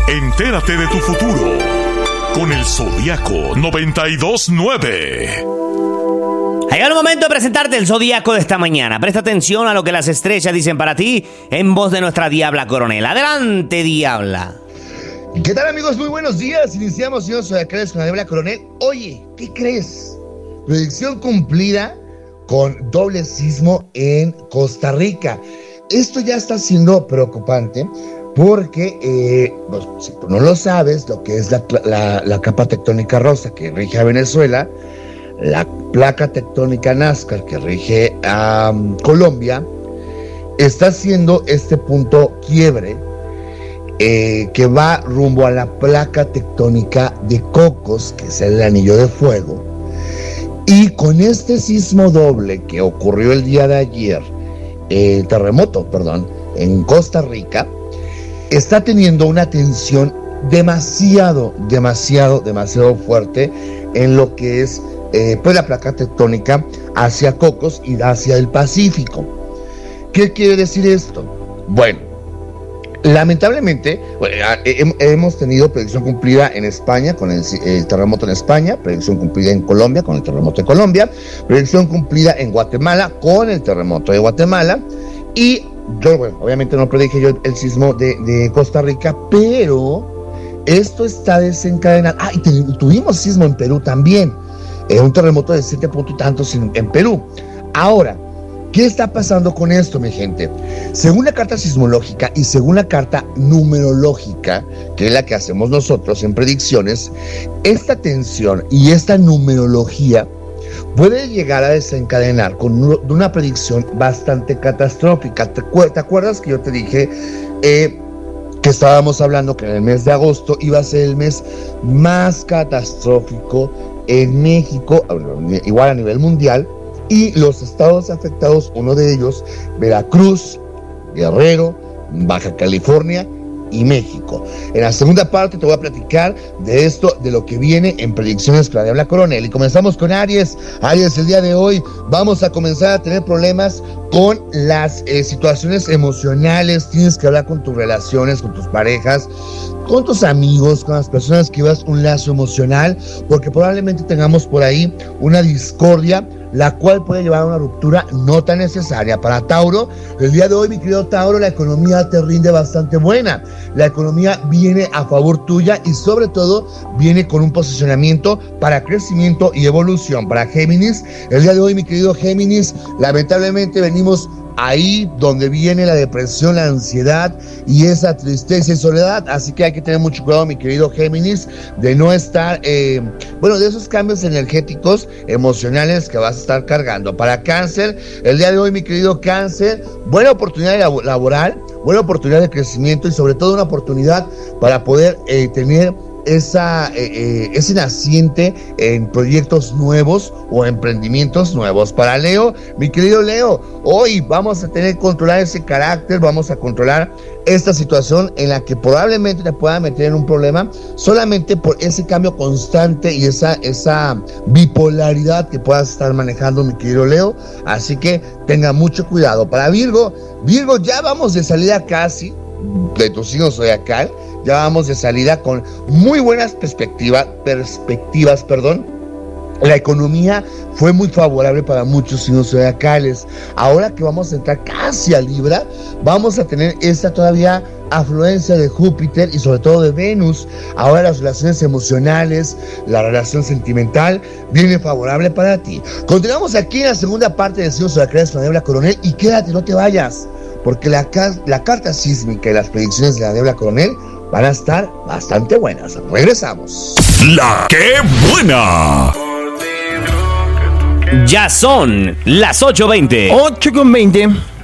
Entérate de tu futuro con el Zodíaco 92.9. Llega el momento de presentarte el Zodíaco de esta mañana. Presta atención a lo que las estrellas dicen para ti en voz de nuestra Diabla Coronel. Adelante, Diabla. ¿Qué tal, amigos? Muy buenos días. Iniciamos, señor Zodiacales, con la Diabla Coronel. Oye, ¿qué crees? Predicción cumplida con doble sismo en Costa Rica. Esto ya está siendo preocupante porque, si tú no lo sabes, lo que es la capa tectónica rosa que rige a Venezuela, la placa tectónica Nazca que rige a Colombia, está haciendo este punto quiebre que va rumbo a la placa tectónica de Cocos, que es el anillo de fuego. Y con este sismo doble que ocurrió el día de ayer, terremoto, en Costa Rica, está teniendo una tensión demasiado fuerte en lo que es la placa tectónica hacia Cocos y hacia el Pacífico. ¿Qué quiere decir esto? Bueno, lamentablemente hemos tenido predicción cumplida en España con el terremoto en España, predicción cumplida en Colombia con el terremoto de Colombia, predicción cumplida en Guatemala con el terremoto de Guatemala, y yo, obviamente no predije yo el sismo de Costa Rica, pero esto está desencadenado. Y tuvimos sismo en Perú también, un terremoto de 7 puntos y tantos en Perú. Ahora, ¿qué está pasando con esto, mi gente? Según la carta sismológica y según la carta numerológica, que es la que hacemos nosotros en predicciones, esta tensión y esta numerología puede llegar a desencadenar con una predicción bastante catastrófica. ¿Te acuerdas que yo te dije que estábamos hablando que en el mes de agosto iba a ser el mes más catastrófico en México, igual a nivel mundial, y los estados afectados, uno de ellos, Veracruz, Guerrero, Baja California y México? En la segunda parte te voy a platicar de esto, de lo que viene en predicciones para Diabla Coronel. Y comenzamos con Aries. Aries, el día de hoy vamos a comenzar a tener problemas con las situaciones emocionales. Tienes que hablar con tus relaciones, con tus parejas, con tus amigos, con las personas que llevas un lazo emocional, porque probablemente tengamos por ahí una discordia, la cual puede llevar a una ruptura no tan necesaria. Para Tauro, el día de hoy, mi querido Tauro, la economía te rinde bastante buena. La economía viene a favor tuya y sobre todo viene con un posicionamiento para crecimiento y evolución. Para Géminis, el día de hoy, mi querido Géminis, lamentablemente venimos ahí donde viene la depresión, la ansiedad y esa tristeza y soledad, así que hay que tener mucho cuidado, mi querido Géminis, de no estar, de esos cambios energéticos, emocionales que vas a estar cargando. Para Cáncer, el día de hoy, mi querido Cáncer, buena oportunidad laboral, buena oportunidad de crecimiento y sobre todo una oportunidad para poder tener ese naciente en proyectos nuevos o emprendimientos nuevos. Para Leo, mi querido Leo, hoy vamos a tener que controlar ese carácter, vamos a controlar esta situación en la que probablemente te pueda meter en un problema solamente por ese cambio constante y esa bipolaridad que puedas estar manejando, mi querido Leo, así que tenga mucho cuidado. Para Virgo, ya vamos de salida casi de tu signo zodiacal. Ya vamos de salida con muy buenas perspectivas. La economía fue muy favorable para muchos signos zodiacales. Ahora que vamos a entrar casi a Libra, vamos a tener esta todavía afluencia de Júpiter y sobre todo de Venus. Ahora las relaciones emocionales, la relación sentimental viene favorable para ti. Continuamos aquí en la segunda parte de Signos Zodiacales con la Diabla Coronel y quédate, no te vayas, porque la carta sísmica y las predicciones de la Diabla Coronel van a estar bastante buenas. Regresamos. ¡La qué buena! Ya son las 8:20. 8:20.